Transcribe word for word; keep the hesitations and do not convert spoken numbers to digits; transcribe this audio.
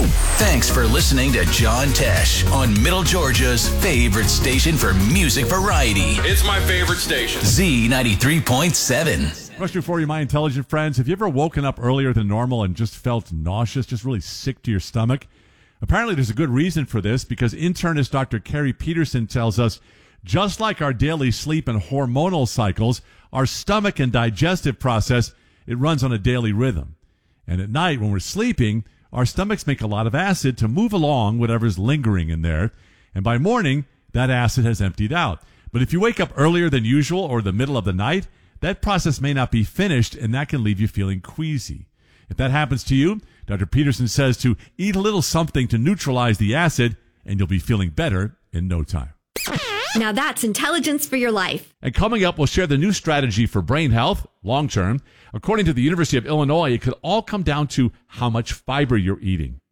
Thanks for listening to John Tesh on Middle Georgia's favorite station for music variety. It's my favorite station. Z ninety-three point seven. Question for you, my intelligent friends. Have you ever woken up earlier than normal and just felt nauseous, just really sick to your stomach? Apparently there's a good reason for this, because internist Doctor Carrie Peterson tells us, just like our daily sleep and hormonal cycles, our stomach and digestive process, it runs on a daily rhythm. And at night when we're sleeping, our stomachs make a lot of acid to move along whatever's lingering in there. And by morning, that acid has emptied out. But if you wake up earlier than usual or the middle of the night, that process may not be finished, and that can leave you feeling queasy. If that happens to you, Doctor Peterson says to eat a little something to neutralize the acid, and you'll be feeling better in no time. Now that's intelligence for your life. And coming up, we'll share the new strategy for brain health, long term. According to the University of Illinois, it could all come down to how much fiber you're eating.